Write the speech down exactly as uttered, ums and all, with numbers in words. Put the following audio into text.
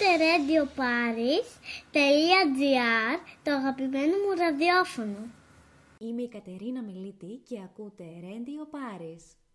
radio paris τελεία gr, το αγαπημένο μου ραδιόφωνο. Είμαι η Κατερίνα Μιλίτη και ακούτε Radio Paris.